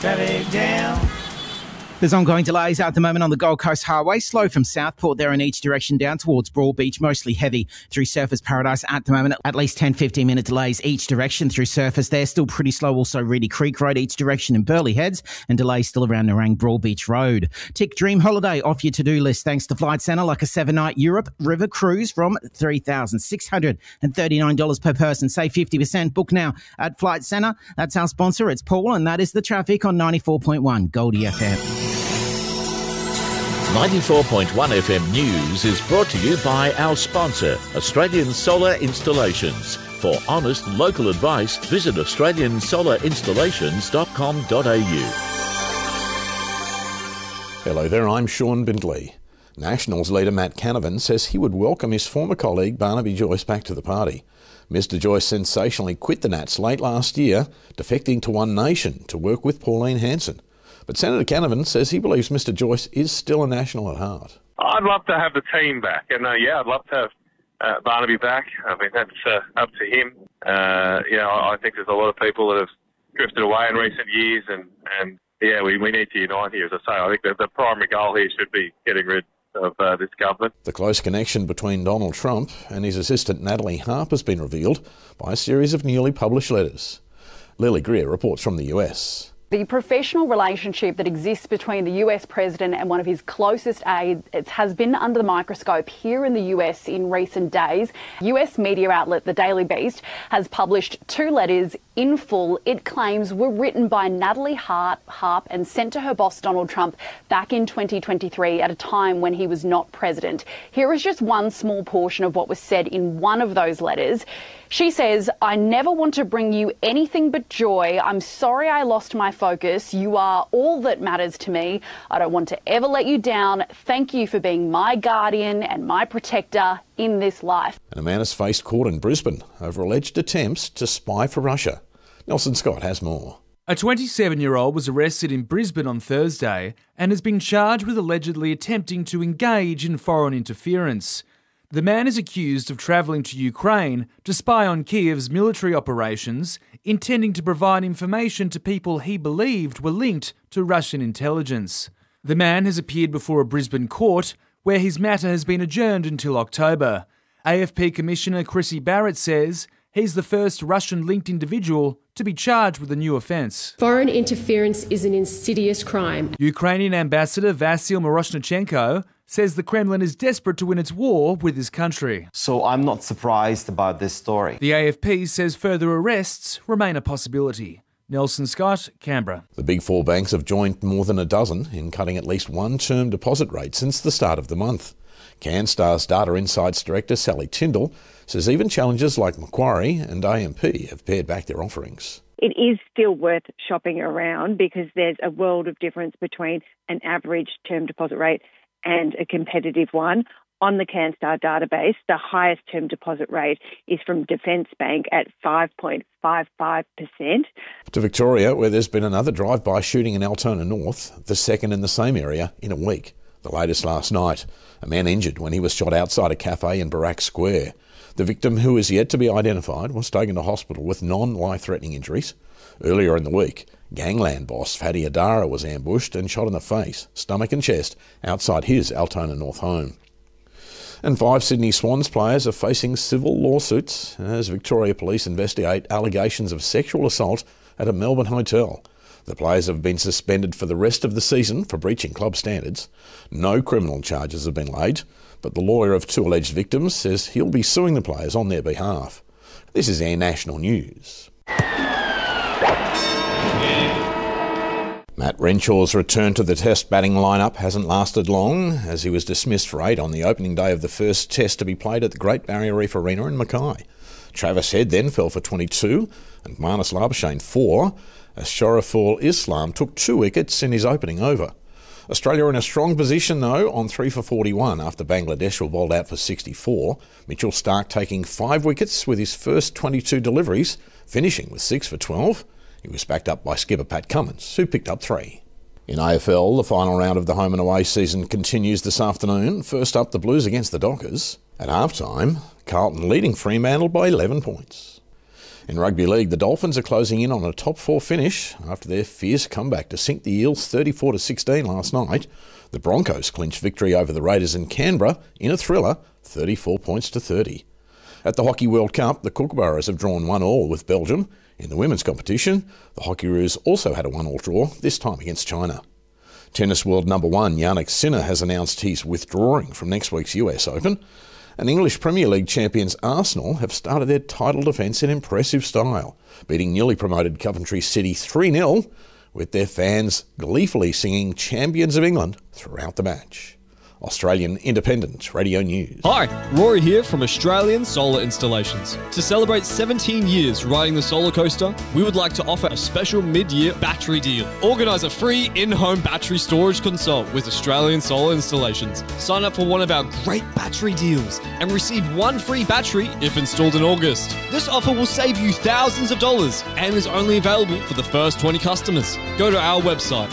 Traffic jam. There's ongoing delays at the moment on the Gold Coast Highway. Slow from Southport there in each direction down towards Broadbeach. Mostly heavy through Surfers Paradise at the moment. At least 10-15 minute delays each direction through Surfers there. Still pretty slow also Reedy Creek Road each direction in Burleigh Heads. And delays still around Nerang Broadbeach Road. Tick Dream Holiday off your to-do list thanks to Flight Centre, like a 7-night Europe river cruise from $3,639 per person. Save 50%. Book now at Flight Centre. That's our sponsor. It's Paul, and that is the traffic on 94.1 Goldie FM. 94.1 FM News is brought to you by our sponsor, Australian Solar Installations. For honest local advice, visit australiansolarainstallations.com.au. Hello there, I'm Sean Bindley. Nationals leader Matt Canavan says he would welcome his former colleague Barnaby Joyce back to the party. Mr Joyce sensationally quit the Nats late last year, defecting to One Nation to work with Pauline Hanson. But Senator Canavan says he believes Mr Joyce is still a National at heart. I'd love to have the team back, and I'd love to have Barnaby back. I mean, that's up to him. I think there's a lot of people that have drifted away in recent years, and we need to unite here. As I say, I think that the primary goal here should be getting rid of this government. The close connection between Donald Trump and his assistant Natalie Harper has been revealed by a series of newly published letters. Lily Greer reports from the US. The professional relationship that exists between the US president and one of his closest aides has been under the microscope here in the US in recent days. US media outlet The Daily Beast has published 2 letters in full it claims were written by Natalie Harper and sent to her boss Donald Trump back in 2023 at a time when he was not president. Here is just one small portion of what was said in one of those letters. She says, "I never want to bring you anything but joy. I'm sorry I lost my focus. You are all that matters to me. I don't want to ever let you down. Thank you for being my guardian and my protector in this life." And a man has faced court in Brisbane over alleged attempts to spy for Russia. Nelson Scott has more. A 27-year-old was arrested in Brisbane on Thursday and has been charged with allegedly attempting to engage in foreign interference. The man is accused of travelling to Ukraine to spy on Kiev's military operations, intending to provide information to people he believed were linked to Russian intelligence. The man has appeared before a Brisbane court, where his matter has been adjourned until October. AFP Commissioner Chrissy Barrett says he's the first Russian-linked individual to be charged with a new offence. Foreign interference is an insidious crime. Ukrainian Ambassador Vasyl Miroshnichenko says the Kremlin is desperate to win its war with his country. So I'm not surprised about this story. The AFP says further arrests remain a possibility. Nelson Scott, Canberra. The Big Four banks have joined more than a dozen in cutting at least one term deposit rate since the start of the month. CanStar's Data Insights Director Sally Tyndall says even challenges like Macquarie and AMP have pared back their offerings. It is still worth shopping around because there's a world of difference between an average term deposit rate and a competitive one. On the CanStar database, the highest term deposit rate is from Defence Bank at 5.55%. To Victoria, where there's been another drive-by shooting in Altona North, the second in the same area in a week. The latest last night. A man injured when he was shot outside a cafe in Barak Square. The victim, who is yet to be identified, was taken to hospital with non-life-threatening injuries. Earlier in the week, Gangland boss Fadi Adara was ambushed and shot in the face, stomach and chest outside his Altona North home. And 5 Sydney Swans players are facing civil lawsuits as Victoria Police investigate allegations of sexual assault at a Melbourne hotel. The players have been suspended for the rest of the season for breaching club standards. No criminal charges have been laid, but the lawyer of 2 alleged victims says he'll be suing the players on their behalf. This is Air National News. Matt Renshaw's return to the Test batting lineup hasn't lasted long, as he was dismissed for 8 on the opening day of the first Test to be played at the Great Barrier Reef Arena in Mackay. Travis Head then fell for 22 and Marnus Labuschagne 4, as Shariful Islam took 2 wickets in his opening over. Australia in a strong position though on 3 for 41 after Bangladesh were bowled out for 64. Mitchell Starc taking 5 wickets with his first 22 deliveries, finishing with 6 for 12. He was backed up by skipper Pat Cummins, who picked up 3. In AFL, the final round of the home and away season continues this afternoon. First up, the Blues against the Dockers. At half-time, Carlton leading Fremantle by 11 points. In rugby league, the Dolphins are closing in on a top 4 finish after their fierce comeback to sink the Eels 34-16 last night. The Broncos clinched victory over the Raiders in Canberra in a thriller, 34 points to 30. At the Hockey World Cup, the Kookaburras have drawn 1-1 with Belgium. In the women's competition, the Hockeyroos also had a 1-1 draw, this time against China. Tennis world number 1 Jannik Sinner has announced he's withdrawing from next week's US Open. And English Premier League champions Arsenal have started their title defence in impressive style, beating newly promoted Coventry City 3-0, with their fans gleefully singing Champions of England throughout the match. Australian Independent Radio News. Hi, Rory here from Australian Solar Installations. To celebrate 17 years riding the solar coaster, we would like to offer a special mid-year battery deal. Organise a free in-home battery storage consult with Australian Solar Installations. Sign up for one of our great battery deals and receive one free battery if installed in August. This offer will save you thousands of dollars and is only available for the first 20 customers. Go to our website,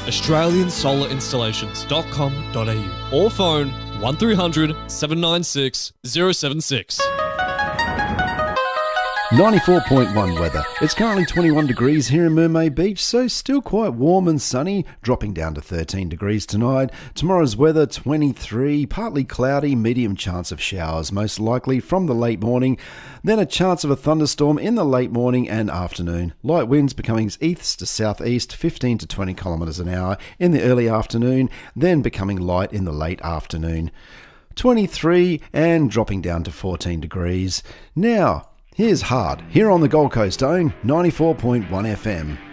australiansolerinstallations.com.au or phone 1300 796 076. 94.1 weather. It's currently 21 degrees here in Mermaid Beach, so still quite warm and sunny, dropping down to 13 degrees tonight. Tomorrow's weather, 23, partly cloudy, medium chance of showers, most likely from the late morning, then a chance of a thunderstorm in the late morning and afternoon. Light winds becoming east to southeast, 15 to 20 kilometres an hour in the early afternoon, then becoming light in the late afternoon. 23 and dropping down to 14 degrees. Now, here's Hard, here on the Gold Coast Own 94.1 FM.